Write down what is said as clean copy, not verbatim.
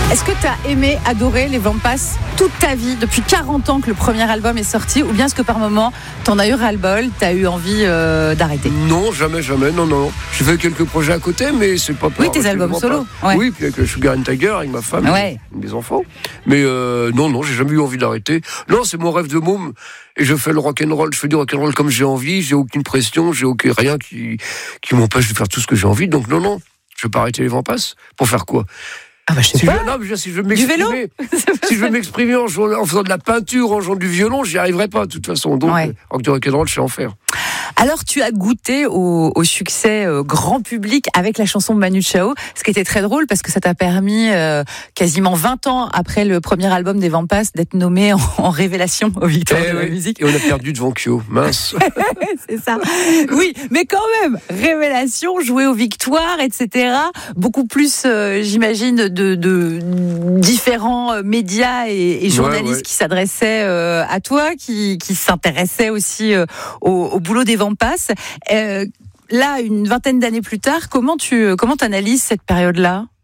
Est-ce que tu as aimé, adoré les Vampas toute ta vie, depuis 40 ans que le premier album est sorti, ou bien est-ce que par moment, t'en as eu ras-le-bol, t'as eu envie d'arrêter? Non, jamais, non. J'ai fait quelques projets à côté, mais c'est pas pour Oui, tes albums solo. Ouais. Oui, puis avec le Sugar and Tiger, avec ma femme, ouais. et mes enfants. Mais non, j'ai jamais eu envie d'arrêter. Non, c'est mon rêve de môme, et je fais le rock'n'roll, je fais du rock'n'roll comme j'ai envie, j'ai aucune pression, j'ai rien qui m'empêche de faire tout ce que j'ai envie, donc non, je vais pas arrêter les Vampas. Pour faire quoi? Ah bah je sais pas. Si je veux m'exprimer, si je veux m'exprimer en faisant de la peinture, en jouant du violon, j'y arriverai pas de toute façon. Donc, rock'n'roll, je sais en faire. Alors, tu as goûté au succès grand public avec la chanson Manu Chao, ce qui était très drôle parce que ça t'a permis, quasiment 20 ans après le premier album des Vampas, d'être nommé en révélation aux Victoires de la musique. Et on a perdu devant Kyo, mince. C'est ça. Oui, mais quand même, révélation, jouer aux Victoires, etc. Beaucoup plus, j'imagine, de différents médias et journalistes qui s'adressaient à toi, qui s'intéressaient aussi au boulot des Vampas. Là, une vingtaine d'années plus tard, comment t'analyses cette période-là?